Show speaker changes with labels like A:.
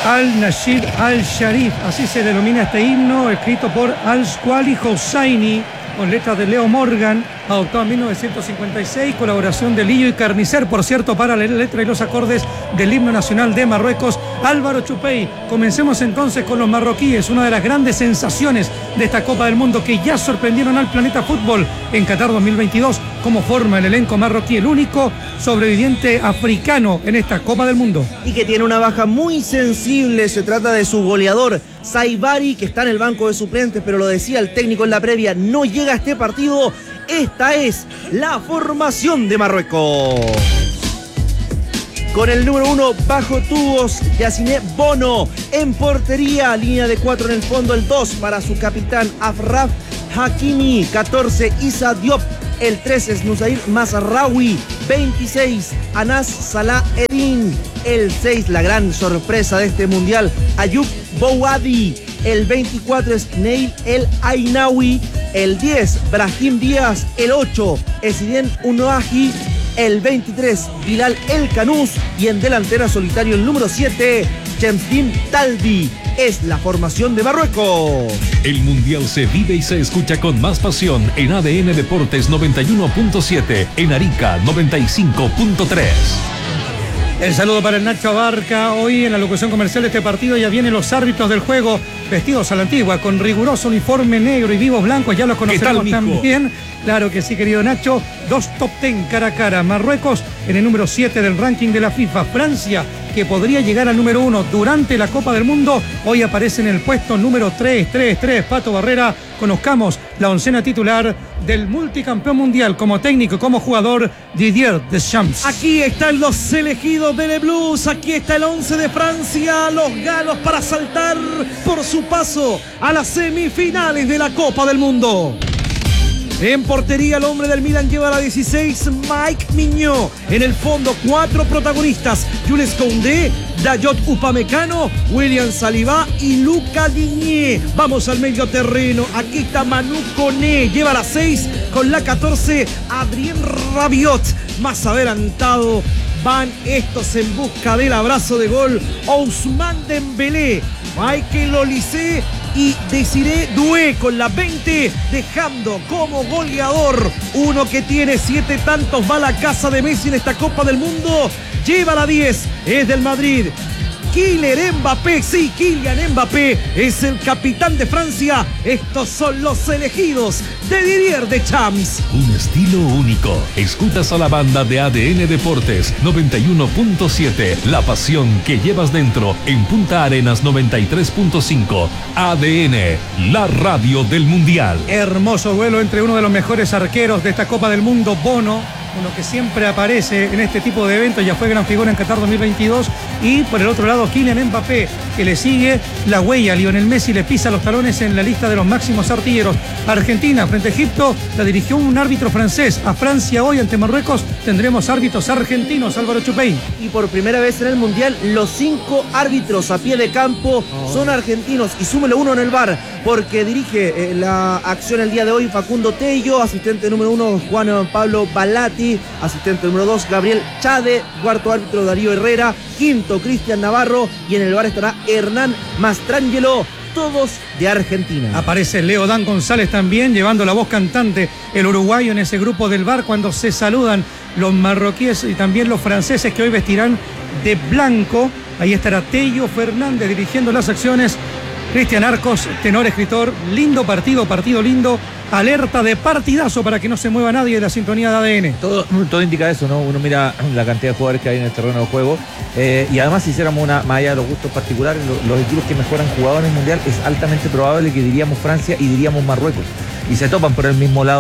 A: Al-Nashid Al-Sharif, así se denomina este himno, escrito por Al-Squali Hosseini, con letras de Leo Morgan, adoptado en 1956, colaboración de Lillo y Carnicer, por cierto, para la letra y los acordes del himno nacional de Marruecos, Álvaro Chupey. Comencemos entonces con los marroquíes, una de las grandes sensaciones de esta Copa del Mundo, que ya sorprendieron al planeta fútbol en Qatar 2022, como forma el elenco marroquí, el único sobreviviente africano en esta Copa del Mundo.
B: Y que tiene una baja muy sensible, se trata de su goleador, Saibari, que está en el banco de suplentes, pero lo decía el técnico en la previa, no llega a este partido. Esta es la formación de Marruecos. Con el número 1 bajo tubos, Yaciné Bono. En portería, línea de 4 en el fondo, el 2 para su capitán Afraf Hakimi. 14, Issa Diop. El 3 es Nusair Mazraoui. 26, Anas Salah Eddin. El 6, la gran sorpresa de este mundial, Ayoub Bouadi. El 24 es Neil El Ainaoui. El 10, Brahim Díaz. El 8, Ezidine Unoahi. El 23, Bilal El Canous. Y en delantera solitario el número 7, Chemsdin Talbi. Es la formación de Marruecos.
C: El Mundial se vive y se escucha con más pasión en ADN Deportes 91.7, en Arica 95.3.
A: El saludo para el Nacho Abarca. Hoy en la locución comercial de este partido ya vienen los árbitros del juego, vestidos a la antigua, con riguroso uniforme negro y vivos blancos. Ya los conocemos también. Claro que sí, querido Nacho. 2 top 10 cara a cara. Marruecos en el número 7 del ranking de la FIFA. Francia, que podría llegar al número 1 durante la Copa del Mundo, hoy aparece en el puesto número 3. Pato Barrera, conozcamos la oncena titular del multicampeón mundial como técnico y como jugador, Didier Deschamps.
D: Aquí están los elegidos de Le Blues, aquí está el 11 de Francia, los galos para saltar por su paso a las semifinales de la Copa del Mundo. En portería, el hombre del Milan lleva la 16, Mike Mignot. En el fondo, 4 protagonistas: Jules Koundé, Dayot Upamecano, William Saliba y Luca Digne. Vamos al medio terreno. Aquí está Manu Koné, lleva la 6, con la 14, Adrien Rabiot. Más adelantado van estos en busca del abrazo de gol: Ousmane Dembélé, Michael Olise y Desiré Doué con la 20, dejando como goleador uno que tiene 7 tantos. Va a la casa de Messi en esta Copa del Mundo. Lleva la 10, es del Madrid, Kylian Mbappé. Sí, Kylian Mbappé es el capitán de Francia. Estos son los elegidos de Didier Deschamps.
C: Un estilo único. Escuchas a la banda de ADN Deportes 91.7. La pasión que llevas dentro en Punta Arenas 93.5. ADN, la radio del Mundial.
A: Hermoso duelo entre uno de los mejores arqueros de esta Copa del Mundo, Bono, uno que siempre aparece en este tipo de eventos, ya fue gran figura en Qatar 2022, y por el otro lado Kylian Mbappé, que le sigue la huella. Lionel Messi le pisa los talones en la lista de los máximos artilleros. Argentina frente a Egipto la dirigió un árbitro francés. A Francia hoy ante Marruecos tendremos árbitros argentinos, Álvaro Chupey.
B: Y por primera vez en el Mundial, los 5 árbitros a pie de campo son argentinos, y súmelo uno en el VAR, porque dirige la acción el día de hoy Facundo Tello, asistente número 1 Juan Pablo Balati, asistente número 2 Gabriel Chade, cuarto árbitro Darío Herrera, quinto Cristian Navarro, y en el VAR estará Hernán Mastrangelo, todos de Argentina.
A: Aparece Leo Dan González también, llevando la voz cantante, el uruguayo, en ese grupo del VAR, cuando se saludan los marroquíes y también los franceses, que hoy vestirán de blanco. Ahí estará Tello Fernández dirigiendo las acciones. Cristian Arcos, tenor, escritor. Lindo partido lindo. Alerta de partidazo para que no se mueva nadie de la sintonía de ADN.
E: Todo indica eso, ¿no? Uno mira la cantidad de jugadores que hay en el terreno de juego, y además, si hiciéramos más allá de los gustos particulares, los equipos que mejor han jugado en el Mundial, es altamente probable que diríamos Francia y diríamos Marruecos, y se topan por el mismo lado.